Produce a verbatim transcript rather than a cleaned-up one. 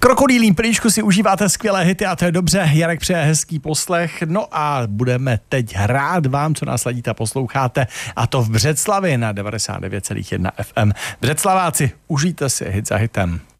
Krokodýlím plíčku si užíváte skvělé hity a to je dobře. Jarek přeje hezký poslech. No a budeme teď hrát vám, co nás ladíte a posloucháte, a to v Břeclavi na devadesát devět celá jedna F M. Břeclaváci, užijte si hit za hitem.